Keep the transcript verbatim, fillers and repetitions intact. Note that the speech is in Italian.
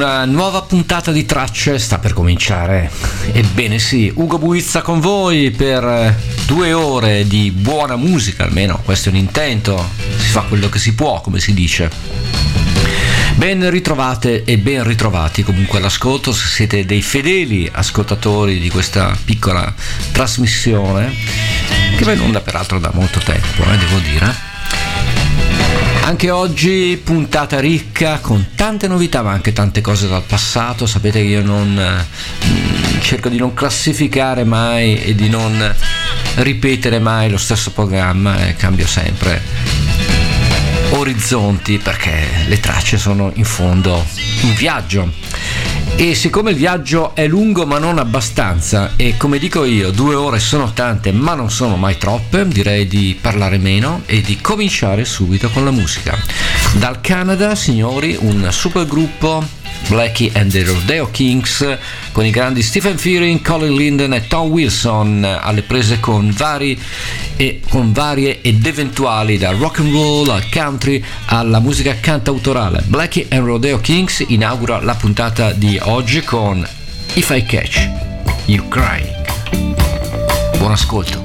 Una nuova puntata di Tracce sta per cominciare. Ebbene sì, Ugo Buizza con voi per due ore di buona musica, almeno questo è un intento, si fa quello che si può, come si dice. Ben ritrovate e ben ritrovati comunque all'ascolto, se siete dei fedeli ascoltatori di questa piccola trasmissione, che va in onda peraltro da molto tempo, eh, devo dire. Anche oggi puntata ricca con tante novità ma anche tante cose dal passato. Sapete che io non eh, cerco di non classificare mai e di non ripetere mai lo stesso programma, e cambio sempre orizzonti perché le tracce sono in fondo un viaggio. E siccome il viaggio è lungo ma non abbastanza, e come dico io, due ore sono tante ma non sono mai troppe, direi di parlare meno e di cominciare subito con la musica. Dal Canada, signori, un super gruppo, Blackie and the Rodeo Kings, con i grandi Stephen Fearing, Colin Linden e Tom Wilson alle prese con vari e con varie ed eventuali, dal rock and roll al country alla musica cantautorale. Blackie and Rodeo Kings inaugura la puntata di oggi con If I Catch You Crying. Buon ascolto.